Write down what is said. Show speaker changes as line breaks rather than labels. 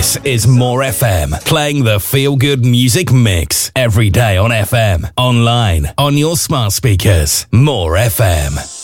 This is More FM, playing the feel-good music mix every day on FM, online, on your smart speakers. More FM.